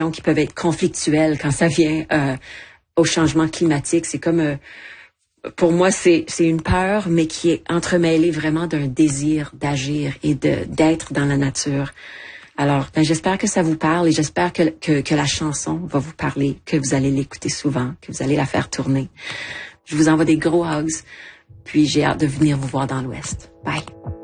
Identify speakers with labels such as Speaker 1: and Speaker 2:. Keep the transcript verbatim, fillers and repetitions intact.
Speaker 1: qui peuvent être conflictuelles quand ça vient euh, au changement climatique. C'est comme, euh, pour moi, c'est c'est une peur, mais qui est entremêlée vraiment d'un désir d'agir et de d'être dans la nature. Alors, ben, j'espère que ça vous parle et j'espère que, que que la chanson va vous parler, que vous allez l'écouter souvent, que vous allez la faire tourner. Je vous envoie des gros hugs, puis j'ai hâte de venir vous voir dans l'Ouest. Bye!